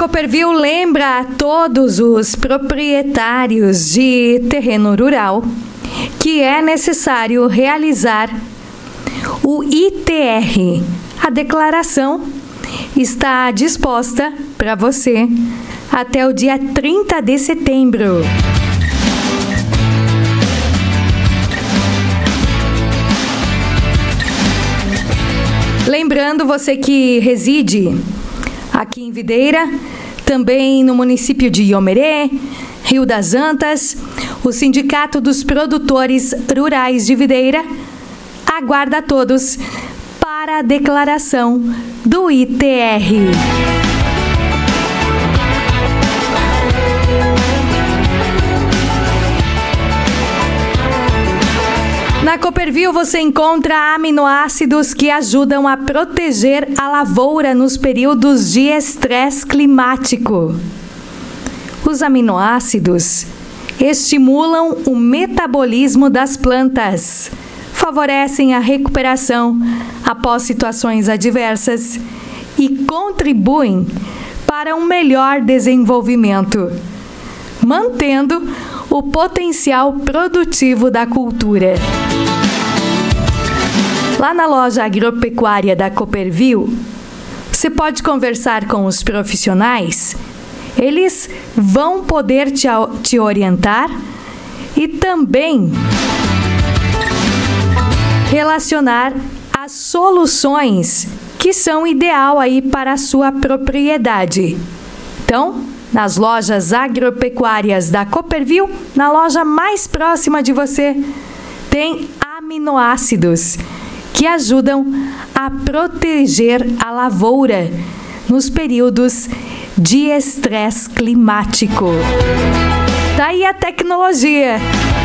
Cooperville lembra a todos os proprietários de terreno rural que é necessário realizar o ITR. A declaração está disposta para você até o dia 30 de setembro. Lembrando, você que reside aqui em Videira, também no município de Iomerê, Rio das Antas, o Sindicato dos Produtores Rurais de Videira aguarda a todos para a declaração do ITR. Na Cooperville você encontra aminoácidos que ajudam a proteger a lavoura nos períodos de estresse climático. Os aminoácidos estimulam o metabolismo das plantas, favorecem a recuperação após situações adversas e contribuem para um melhor desenvolvimento, mantendo o potencial produtivo da cultura. Lá na loja agropecuária da Cooperville, você pode conversar com os profissionais, eles vão poder te orientar e também relacionar as soluções que são ideal aí para a sua propriedade. Então, nas lojas agropecuárias da Cooperville, na loja mais próxima de você, tem aminoácidos que ajudam a proteger a lavoura nos períodos de estresse climático. Daí a tecnologia